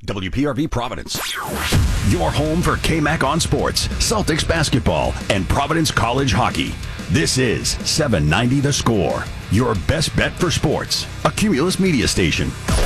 WPRV Providence. Your home for KMAC on sports, Celtics basketball, and Providence College hockey. This is 790 The Score, your best bet for sports. A Cumulus media station.